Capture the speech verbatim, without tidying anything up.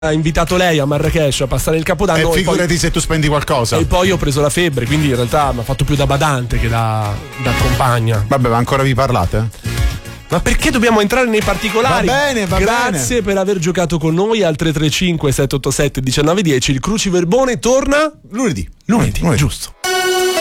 ha invitato lei a Marrakech a passare il Capodanno. E figurati e poi, se tu spendi qualcosa. E poi ho preso la febbre, quindi in realtà mi ha fatto più da badante che da, da compagna. Vabbè, ma ancora vi parlate? Ma perché dobbiamo entrare nei particolari? Va bene, va Grazie bene. per aver giocato con noi al tre tre cinque sette otto sette uno nove uno zero. Il cruciverbone torna Lunedì. lunedì, lunedì. giusto.